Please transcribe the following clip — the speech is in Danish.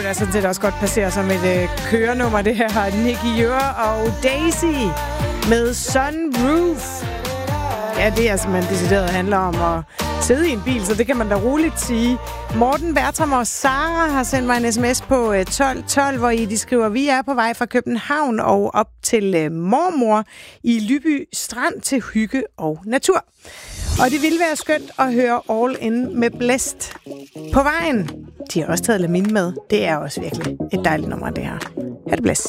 Det er sådan set også godt passere som et kørenummer, det her. Nicky Jør og Daisy med Sunroof. Ja, det er simpelthen decideret handler om at sidde i en bil, så det kan man da roligt sige. Morten, Bertram og Sara har sendt mig en sms på 1212, hvor de skriver, vi er på vej fra København og op til mormor i Lyby Strand til hygge og natur. Og det ville være skønt at høre All In med Blæst på vejen. De har også taget Lamine med. Det er også virkelig et dejligt nummer, det her. Ha' det blæst.